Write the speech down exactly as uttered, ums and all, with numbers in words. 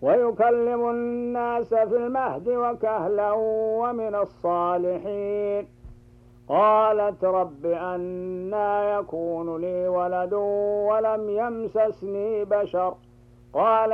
ويكلم الناس في المهد وكهلا ومن الصالحين. قالت رب أنى يكون لي ولد ولم يمسسني بشر قال